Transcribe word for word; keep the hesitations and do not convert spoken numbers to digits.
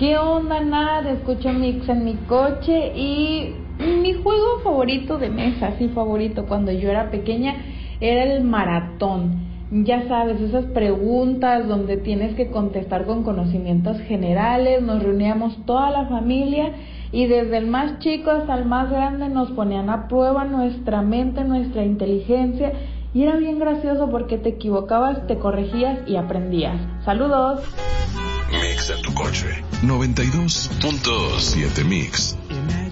¿Qué onda? Nada, escucho Mix en mi coche. Y mi juego favorito de mesa, sí, favorito, cuando yo era pequeña, era el maratón. Ya sabes, esas preguntas donde tienes que contestar con conocimientos generales. Nos reuníamos toda la familia y desde el más chico hasta el más grande nos ponían a prueba nuestra mente, nuestra inteligencia, y era bien gracioso porque te equivocabas, te corregías y aprendías. ¡Saludos! Mix en tu coche noventa y dos punto siete Mix.